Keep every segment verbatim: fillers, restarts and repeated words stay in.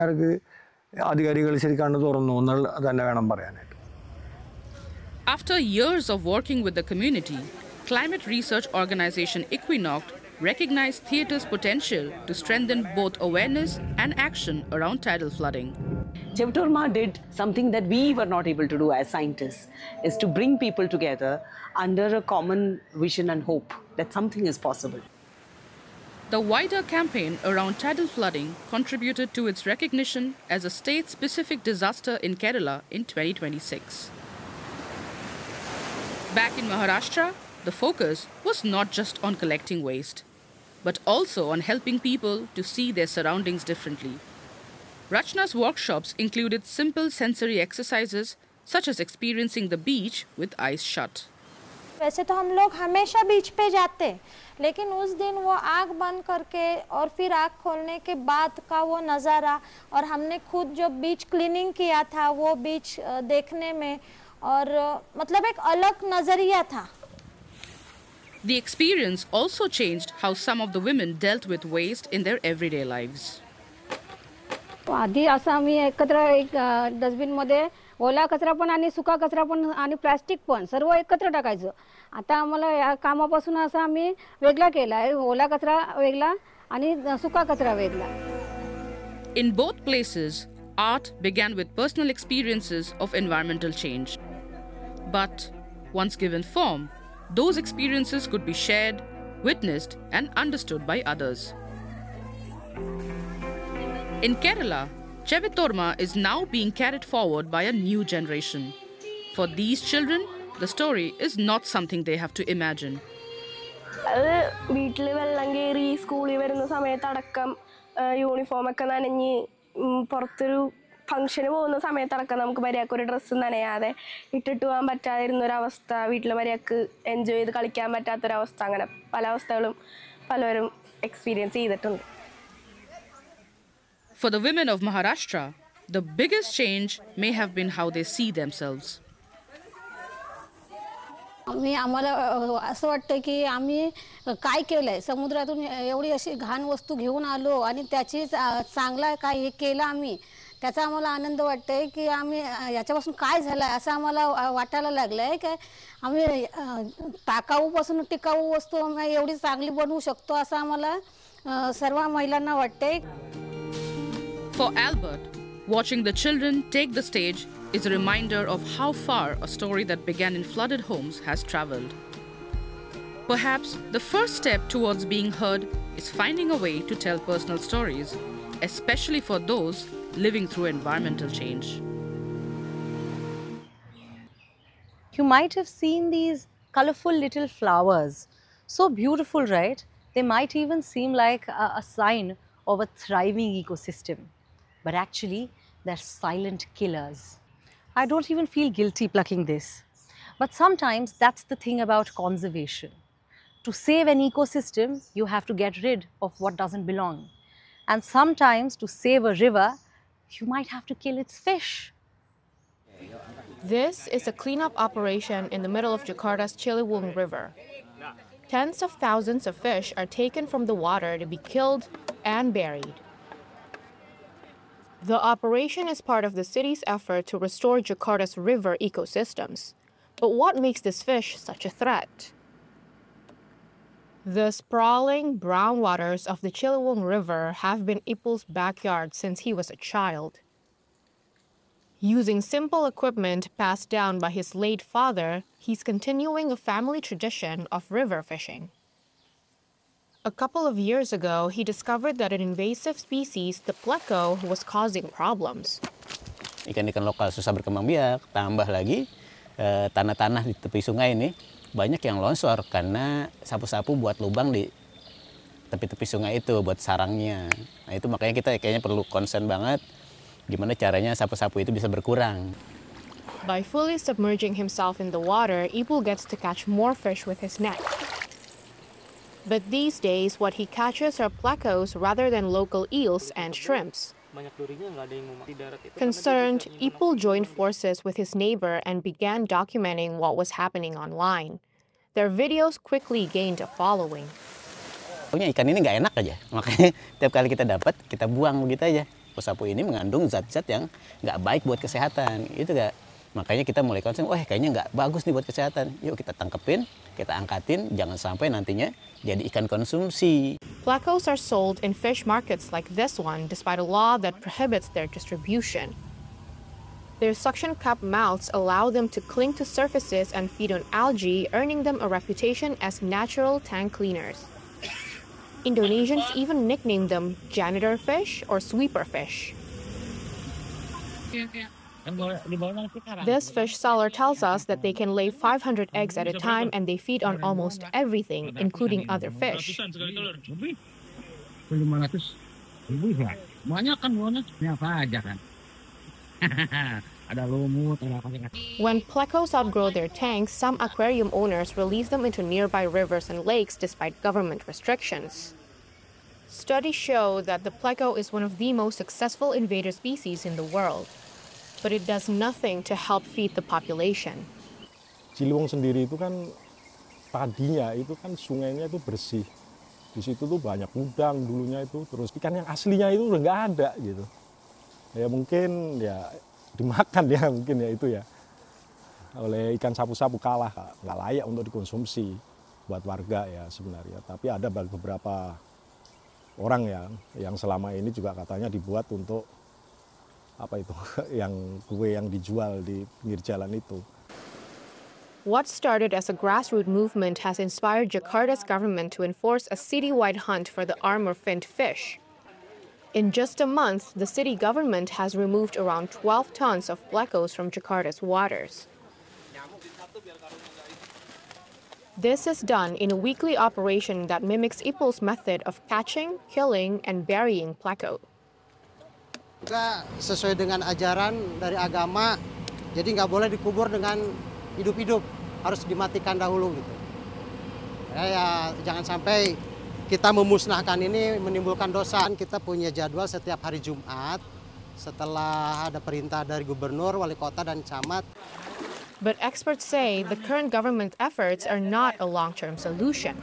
After years of working with the community, climate research organization Equinoct recognized theatre's potential to strengthen both awareness and action around tidal flooding. Chevi Torma did something that we were not able to do as scientists, is to bring people together under a common vision and hope that something is possible. The wider campaign around tidal flooding contributed to its recognition as a state-specific disaster in Kerala in twenty twenty-six. Back in Maharashtra, the focus was not just on collecting waste, but also on helping people to see their surroundings differently. Rachna's workshops included simple sensory exercises such as experiencing the beach with eyes shut. वैसे तो हम लोग हमेशा बीच पे जाते, लेकिन उस दिन वो आँख बंद करके और फिर आँख खोलने के बाद का वो नज़ारा और हमने खुद जो बीच क्लीनिंग किया था वो बीच देखने में और मतलब एक अलग नज़रिया था. The experience also changed how some of the women dealt with waste in their everyday lives. आधी असं आम्ही एकत्र एक डस्टबिनमध्ये ओला कचरा पण आणि सुका कचरा पण आणि प्लास्टिक पण सर्व एकत्र टाकायचं. आता आम्हाला या कामापासून असं आम्ही वेगळा केला आहे. ओला कचरा वेगळा आणि सुका कचरा वेगळा. In both places, art began with personal experiences of environmental change. But once given form, those experiences could be shared, witnessed, and understood by others. In Kerala, Chevi Torma is now being carried forward by a new generation. For these children, the story is not something they have to imagine. വീട്ടിൽ വെള്ളം കയറി സ്കൂളിൽ വരുന്ന സമയത്തടക്കം uniform ഒക്കെ നനഞ്ഞ് പുറത്തൊരു ഫംഗ്ഷന് പോകുന്ന സമയത്തടക്കം നമുക്ക് മര്യാദക്ക് ഒരു ഡ്രസ്സ് നനയാതെ ഇട്ടിട്ട് പോകാൻ പറ്റാതിരുന്ന ഒരു അവസ്ഥ, വീട്ടിൽ മര്യാദക്ക് എൻജോയ് ചെയ്ത് കളിക്കാൻ പറ്റാത്തൊരവസ്ഥ, അങ്ങനെ പല അവസ്ഥകളും പലരും എക്സ്പീരിയൻസ് ചെയ്തിട്ടുണ്ട്. For the women of Maharashtra, the biggest change may have been how they see themselves. आम्ही आम्हाला असं वाटतं की आम्ही काय केलंय, समुद्रातून एवढी अशी घाण वस्तू घेऊन आलो आणि त्याची चांगला काय हे केलं आम्ही, त्याचा आम्हाला आनंद वाटतंय की आम्ही याच्यापासून काय झालंय असं आम्हाला वाटायला लागलंय की आम्ही टाकाऊपासून टिकाऊ वस्तू एवढी चांगली बनवू शकतो असं आम्हाला सर्व महिलांना वाटतंय. For Albert, watching the children take the stage is a reminder of how far a story that began in flooded homes has traveled. Perhaps the first step towards being heard is finding a way to tell personal stories, especially for those living through environmental change. You might have seen these colorful little flowers. So beautiful, right? They might even seem like a, a sign of a thriving ecosystem. But actually, they're silent killers. I don't even feel guilty plucking this. But sometimes that's the thing about conservation. To save an ecosystem, you have to get rid of what doesn't belong. And sometimes to save a river, you might have to kill its fish. This is a cleanup operation in the middle of Jakarta's Ciliwung River. Tens of thousands of fish are taken from the water to be killed and buried. The operation is part of the city's effort to restore Jakarta's river ecosystems. But what makes this fish such a threat? The sprawling brown waters of the Ciliwung River have been Ipul's backyard since he was a child. Using simple equipment passed down by his late father, he's continuing a family tradition of river fishing. A couple of years ago, he discovered that an invasive species, the pleco, was causing problems. Ikan-ikan lokal susah berkembang biak, tambah lagi tanah-tanah di tepi sungai ini banyak yang longsor karena sapu-sapu buat lubang di tepi-tepi sungai itu buat sarangnya. Nah itu makanya kita kayaknya perlu concern banget gimana caranya sapu-sapu itu bisa berkurang. By fully submerging himself in the water, Ipul gets to catch more fish with his net. But these days, what he catches are plecos rather than local eels and shrimps. Concerned, Ipul joined forces with his neighbor and began documenting what was happening online. Their videos quickly gained a following. Pokoknya ikan ini nggak enak aja, makanya tiap kali kita dapat, kita buang begitu aja. sapu-sapu ini mengandung zat-zat yang nggak baik buat kesehatan. Itu nggak. Makanya kita mulai concern, wah kayaknya nggak bagus nih buat kesehatan. Yuk kita tangkepin, kita angkatin, jangan sampai nantinya jadi ikan konsumsi. Plecos are sold in fish markets like this one despite a law that prohibits their distribution. Their suction cup mouths allow them to cling to surfaces and feed on algae, earning them a reputation as natural tank cleaners. Indonesians even nickname them janitor fish or sweeper fish. This fish seller tells us that they can lay five hundred eggs at a time and they feed on almost everything, including other fish. When plecos outgrow their tanks, some aquarium owners release them into nearby rivers and lakes despite government restrictions. Studies show that the pleco is one of the most successful invader species in the world, but it does nothing to help feed the population. Ciliwung sendiri itu kan tadinya itu kan sungainya itu bersih. Di situ tuh banyak udang dulunya itu, terus ikan yang aslinya itu udah nggak ada gitu. Ya mungkin ya dimakan ya mungkin ya itu ya oleh ikan sapu-sapu kalah, nggak layak untuk dikonsumsi buat warga ya sebenarnya. Tapi ada beberapa orang ya yang selama ini juga katanya dibuat untuk apa itu yang kue yang dijual di pinggir jalan itu. What started as a grassroots movement has inspired Jakarta's government to enforce a citywide hunt for the armor-finned fish. In just a month, the city government has removed around twelve tons of plecos from Jakarta's waters. This is done in a weekly operation that mimics Ipool's method of catching, killing, and burying pleco. Juga sesuai dengan ajaran dari agama, jadi nggak boleh dikubur dengan hidup-hidup, harus dimatikan dahulu gitu. Ya, ya jangan sampai kita memusnahkan ini menimbulkan dosa. Kita punya jadwal setiap hari Jumat setelah ada perintah dari gubernur, wali kota, dan camat. But experts say the current government efforts are not a long-term solution.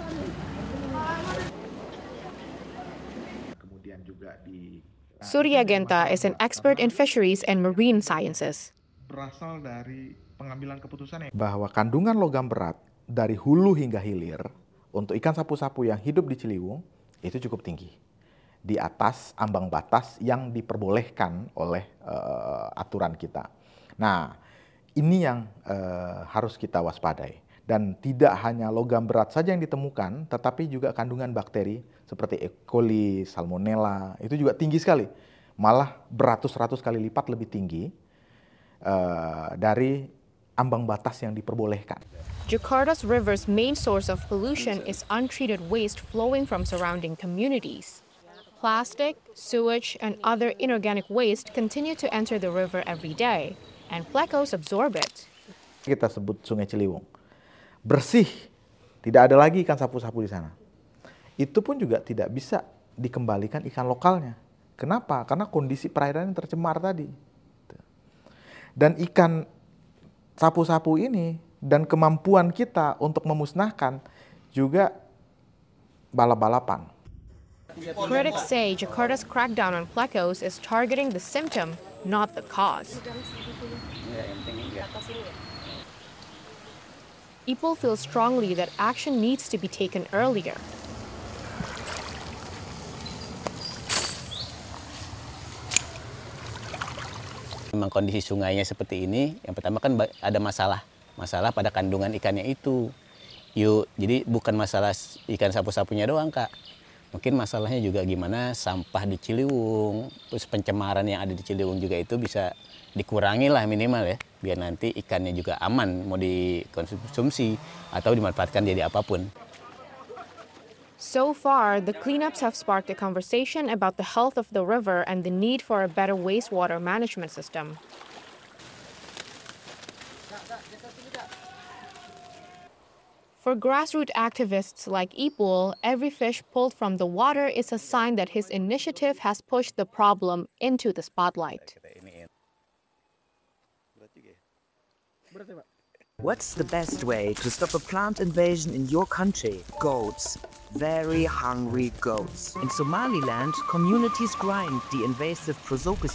Surya Genta is an expert in fisheries and marine sciences. Berasal dari pengambilan keputusan bahwa kandungan logam berat dari hulu hingga hilir untuk ikan sapu-sapu yang hidup di Ciliwung itu cukup tinggi. Di atas ambang batas yang diperbolehkan oleh uh, aturan kita. Nah, ini yang uh, harus kita waspadai. Dan tidak hanya logam berat saja yang ditemukan, tetapi juga kandungan bakteri seperti E. coli, Salmonella, itu juga tinggi sekali. Malah beratus-ratus kali lipat lebih tinggi uh, dari ambang batas yang diperbolehkan. Jakarta's river's main source of pollution is untreated waste flowing from surrounding communities. Plastic, sewage, and other inorganic waste continue to enter the river every day, and plecos absorb it. Kita sebut Sungai Ciliwung. Bersih, tidak ada lagi ikan sapu-sapu di sana. Itu pun juga tidak bisa dikembalikan ikan lokalnya. Kenapa? Karena kondisi perairan yang tercemar tadi. Dan ikan sapu-sapu ini dan kemampuan kita untuk memusnahkan juga balap-balapan. Critics say Jakarta's crackdown on plecos is targeting the symptom, not the cause. Ipool feels strongly that action needs to be taken earlier. Memang kondisi sungainya seperti ini, yang pertama kan ada masalah, masalah pada kandungan ikannya itu. Yuk, jadi bukan masalah ikan sapu-sapunya doang, Kak. Mungkin masalahnya juga gimana sampah di Ciliwung, terus pencemaran yang ada di Ciliwung juga itu bisa dikurangi lah minimal ya, biar nanti ikannya juga aman mau dikonsumsi atau dimanfaatkan jadi apapun. So far, the cleanups have sparked a conversation about the health of the river and the need for a better wastewater management system. For grassroots activists like Ipool, every fish pulled from the water is a sign that his initiative has pushed the problem into the spotlight. What's the best way to stop a plant invasion in your country? Goats. Very hungry goats. In Somaliland, communities grind the invasive Prosopis